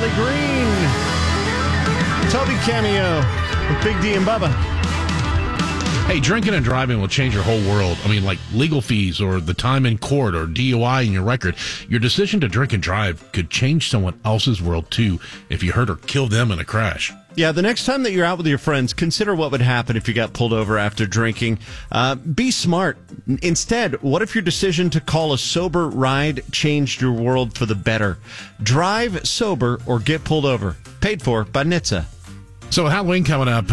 Riley Green. Toby cameo with Big D and Bubba. Hey, drinking and driving will change your whole world. I mean, like legal fees or the time in court or DUI in your record. Your decision to drink and drive could change someone else's world, too, if you hurt or kill them in a crash. Yeah, the next time that you're out with your friends, consider what would happen if you got pulled over after drinking. Be smart. Instead, what if your decision to call a sober ride changed your world for the better? Drive sober or get pulled over. Paid for by NHTSA. So with Halloween coming up,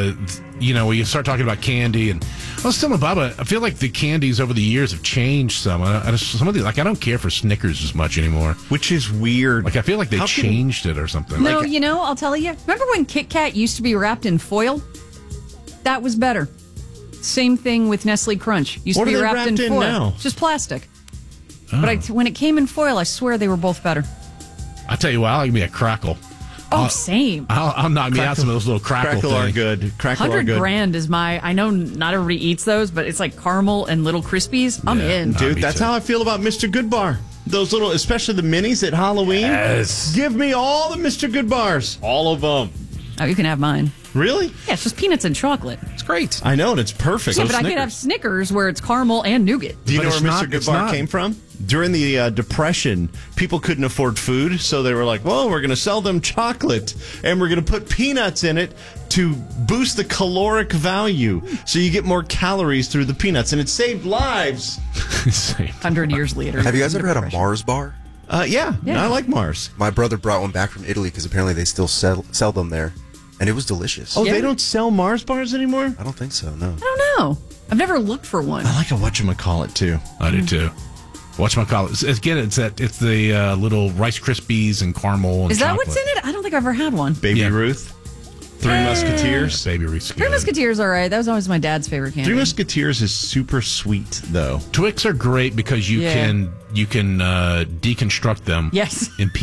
we start talking about candy and still Bubba, I feel like the candies over the years have changed some. Some of these, I don't care for Snickers as much anymore. Which is weird. I feel like they changed it or something. No, I'll tell you. Remember when Kit Kat used to be wrapped in foil? That was better. Same thing with Nestle Crunch. Used to be wrapped in foil. Now? It's just plastic. Oh. But when it came in foil, I swear they were both better. I tell you what, I'll give me a Crackle. Oh, same. I'll knock me out some of those little Crackle things. Are good. Crackle 100 are good. grand is I know not everybody eats those, but it's like caramel and little Crispies. I'm in. Dude, that's how I feel about Mr. Goodbar. Those little, especially the minis at Halloween. Yes. Give me all the Mr. Goodbars. All of them. Oh, you can have mine. Really? Yeah, it's just peanuts and chocolate. It's great. I know, and it's perfect. Yeah, but I could have Snickers where it's caramel and nougat. Do you know where Mr. Goodbar came from? During the Depression, people couldn't afford food, so they were like, well, we're going to sell them chocolate, and we're going to put peanuts in it to boost the caloric value, so you get more calories through the peanuts, and it saved lives. 100 years later. Have you guys ever had a Mars bar? Yeah, I like Mars. My brother brought one back from Italy because apparently they still sell them there, and it was delicious. Oh, They don't sell Mars bars anymore? I don't think so, no. I don't know. I've never looked for one. I like a whatchamacallit, too. I do, too. Whatchamacallit. Again, it's the little Rice Krispies and caramel and Is that chocolate. what's in it? I don't think I've ever had one. Baby Ruth. Three Musketeers. Baby Ruth's good. Three Musketeers, all right. That was always my dad's favorite candy. Three Musketeers is super sweet, though. Twix are great because you can deconstruct them. Yes. In